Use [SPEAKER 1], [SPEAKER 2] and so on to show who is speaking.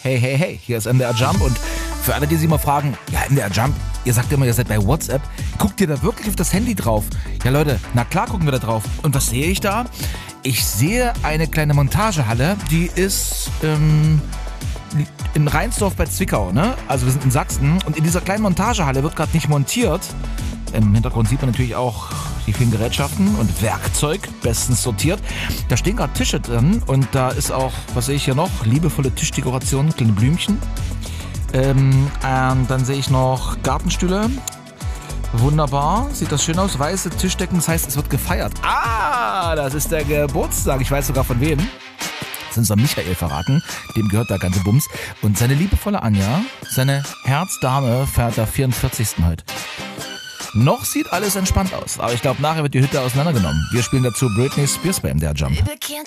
[SPEAKER 1] Hey, hey, hey, hier ist MDR Jump und für alle, die sich mal fragen, ja, MDR Jump, ihr sagt immer, ihr seid bei WhatsApp, guckt ihr da wirklich auf das Handy drauf? Ja Leute, na klar gucken wir da drauf. Und was sehe ich da? Ich sehe eine kleine Montagehalle, die ist in Reinsdorf bei Zwickau, ne? Also wir sind in Sachsen und in dieser kleinen Montagehalle wird gerade nicht montiert. Im Hintergrund sieht man natürlich auch die vielen Gerätschaften und Werkzeug bestens sortiert. Da stehen gerade Tische drin und da ist auch, was sehe ich hier noch? Liebevolle Tischdekorationen, kleine Blümchen. Dann sehe ich noch Gartenstühle. Wunderbar, sieht das schön aus. Weiße Tischdecken, das heißt, es wird gefeiert. Ah, das ist der Geburtstag. Ich weiß sogar von wem. Das ist unser Michael verraten. Dem gehört der ganze Bums. Und seine liebevolle Anja, seine Herzdame, feiert der 44. heute. Noch sieht alles entspannt aus, aber ich glaube, nachher wird die Hütte auseinandergenommen. Wir spielen dazu Britney Spears bei MDR Jump.